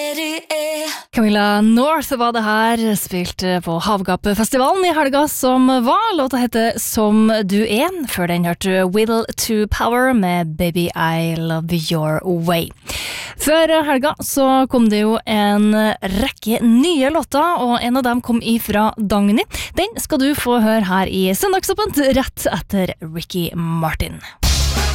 Camilla North var det her, spilt på Havgapfestivalen i helga som var. Låta heter Som du er. Før den hørte Will to Power med Baby I Love Your Way. Før helga så kom det jo en rekke nye låter, og en av dem kom ifra Dagny. Den skal du få høre her i Søndagsåpent rett etter Ricky Martin.